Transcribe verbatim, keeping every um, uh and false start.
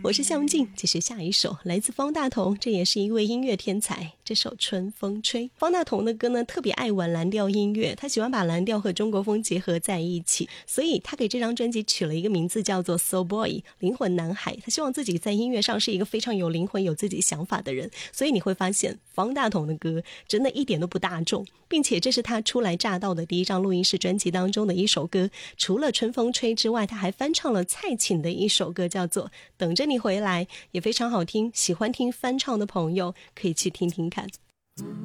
我是向静，继续下一首来自方大同，这也是一位音乐天才，这首春风吹。方大同的歌呢特别爱玩蓝调音乐，他喜欢把蓝调和中国风结合在一起，所以他给这张专辑取了一个名字叫做 Soul Boy 灵魂男孩。他希望自己在音乐上是一个非常有灵魂有自己想法的人，所以你会发现方大同的歌真的一点都不大众，并且这是他初来乍到的第一张录音室专辑当中的一首歌。除了春风吹之外，他还翻唱了蔡琴的一首歌叫做等着你回来，也非常好听，喜欢听翻唱的朋友可以去听听看。